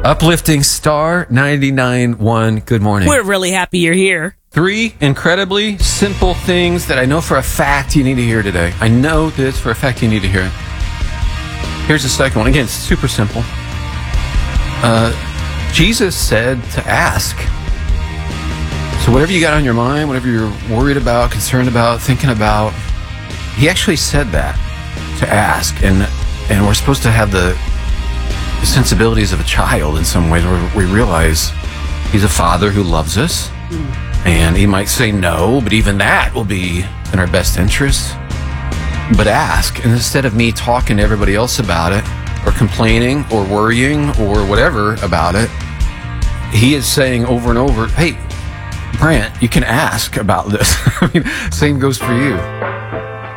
Uplifting Star 99.1. Good morning. We're really happy you're here. 3 incredibly simple things that I know for a fact you need to hear today. I know this for a fact you need to hear. Here's the second one. Again, super simple. Jesus said to ask. So whatever you got on your mind, whatever you're worried about, concerned about, thinking about, he actually said that, to ask. And we're supposed to have the sensibilities of a child in some ways, where we realize he's a father who loves us, and he might say no, but even that will be in our best interest. But ask, and instead of me talking to everybody else about it, or complaining, or worrying, or whatever about it, he is saying over and over, hey, Brant, you can ask about this. I mean, same goes for you.